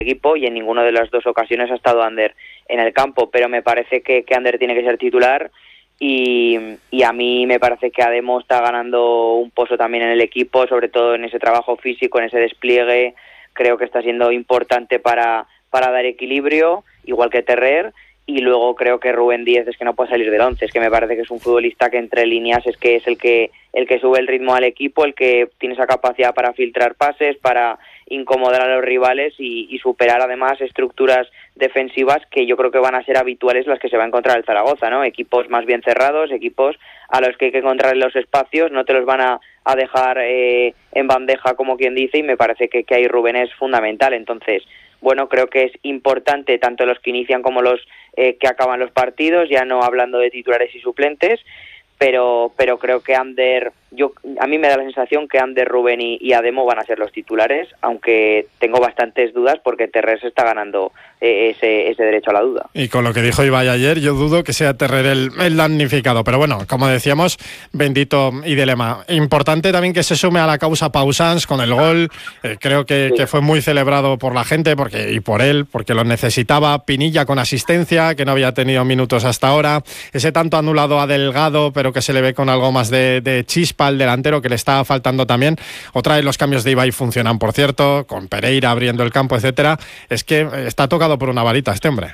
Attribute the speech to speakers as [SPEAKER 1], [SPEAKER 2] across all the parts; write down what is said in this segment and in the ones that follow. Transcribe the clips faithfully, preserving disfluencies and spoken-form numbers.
[SPEAKER 1] equipo y en ninguna de las dos ocasiones ha estado Ander en el campo, pero me parece que, que Ander tiene que ser titular y, y a mí me parece que Ademo está ganando un pozo también en el equipo, sobre todo en ese trabajo físico, en ese despliegue. Creo que está siendo importante para, para dar equilibrio, igual que Terrer. Y luego creo que Rubén Díez es que no puede salir del once, es que me parece que es un futbolista que entre líneas es que es el que el que sube el ritmo al equipo, el que tiene esa capacidad para filtrar pases, para incomodar a los rivales y, y superar además estructuras defensivas que yo creo que van a ser habituales las que se va a encontrar el Zaragoza, ¿no? Equipos más bien cerrados, equipos a los que hay que encontrar los espacios, no te los van a, a dejar eh, en bandeja como quien dice, y me parece que, que ahí Rubén es fundamental. Entonces, bueno, creo que es importante tanto los que inician como los eh, que acaban los partidos, ya no hablando de titulares y suplentes, pero pero creo que Ander, yo a mí me da la sensación que Ander, Rubén y, y Ademo van a ser los titulares, aunque tengo bastantes dudas porque Terrer se está ganando eh, ese, ese derecho a la duda.
[SPEAKER 2] Y con lo que dijo Ibai ayer, yo dudo que sea Terrer el, el damnificado, pero bueno, como decíamos, bendito Idelema. Importante también que se sume a la causa Pausans con el gol, eh, creo que, sí. que fue muy celebrado por la gente porque y por él, porque lo necesitaba. Pinilla con asistencia, que no había tenido minutos hasta ahora, ese tanto anulado a Delgado, pero que se le ve con algo más de, de chispa al delantero, que le está faltando también. Otra vez los cambios de Ibai funcionan, por cierto, con Pereira abriendo el campo, etcétera. Es que está tocado por una varita este hombre.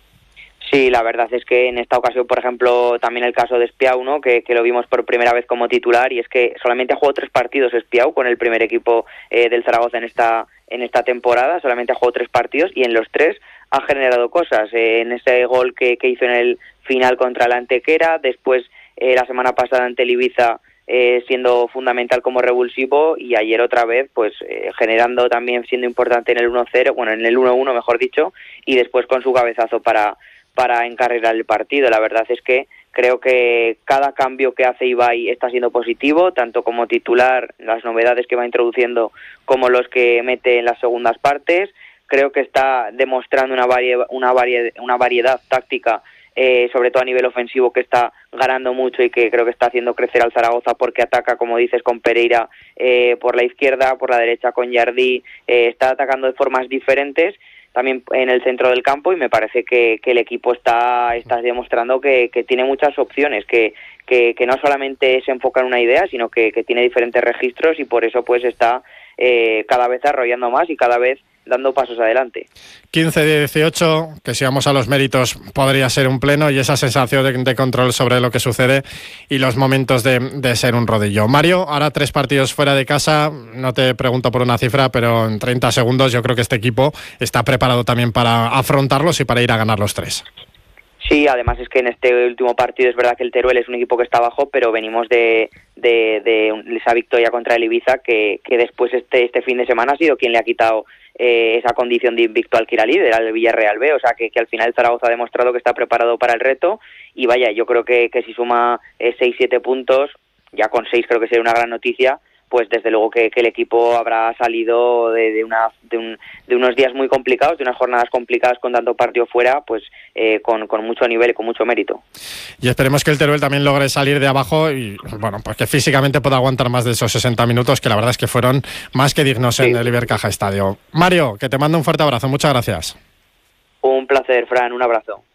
[SPEAKER 1] Sí, la verdad es que en esta ocasión, por ejemplo, también el caso de Espiau, ¿no? que, que lo vimos por primera vez como titular, y es que solamente ha jugado tres partidos Espiau con el primer equipo eh, del Zaragoza en esta en esta temporada, solamente ha jugado tres partidos y en los tres ha generado cosas. Eh, en ese gol que, que hizo en el final contra la Antequera, después eh, la semana pasada ante el Ibiza, Eh, siendo fundamental como revulsivo, y ayer otra vez pues eh, generando también, siendo importante en el uno cero, bueno, en el uno uno mejor dicho, y después con su cabezazo para, para encarrilar el partido. La verdad es que creo que cada cambio que hace Ibai está siendo positivo, tanto como titular, las novedades que va introduciendo, como los que mete en las segundas partes. Creo que está demostrando una, varie- una, varie- una variedad táctica, Eh, sobre todo a nivel ofensivo, que está ganando mucho y que creo que está haciendo crecer al Zaragoza, porque ataca, como dices, con Pereira eh, por la izquierda, por la derecha con Jardí, eh, está atacando de formas diferentes, también en el centro del campo, y me parece que, que el equipo está, está demostrando que, que tiene muchas opciones, que, que, que no solamente se enfoca en una idea, sino que, que tiene diferentes registros, y por eso pues está eh, cada vez arrollando más y cada vez dando pasos adelante.
[SPEAKER 2] quince de dieciocho, que si vamos a los méritos podría ser un pleno, y esa sensación de, de control sobre lo que sucede y los momentos de, de ser un rodillo. Mario, ahora tres partidos fuera de casa, no te pregunto por una cifra, pero en treinta segundos yo creo que este equipo está preparado también para afrontarlos y para ir a ganar los tres.
[SPEAKER 1] Sí, además es que en este último partido es verdad que el Teruel es un equipo que está abajo, pero venimos de, de, de esa victoria contra el Ibiza, que, que después este, este fin de semana ha sido quien le ha quitado eh, esa condición de invicto al que era líder, al Villarreal B. O sea que, que al final el Zaragoza ha demostrado que está preparado para el reto, y vaya, yo creo que, que si suma eh, seis siete puntos, ya con seis creo que sería una gran noticia, pues desde luego que, que el equipo habrá salido de, de, una, de, un, de unos días muy complicados, de unas jornadas complicadas con tanto partido fuera, pues eh, con, con mucho nivel y con mucho mérito.
[SPEAKER 2] Y esperemos que el Teruel también logre salir de abajo y, bueno, pues que físicamente pueda aguantar más de esos sesenta minutos, que la verdad es que fueron más que dignos sí. en el Ibercaja Estadio. Mario, que te mando un fuerte abrazo, muchas gracias.
[SPEAKER 1] Un placer, Fran, un abrazo.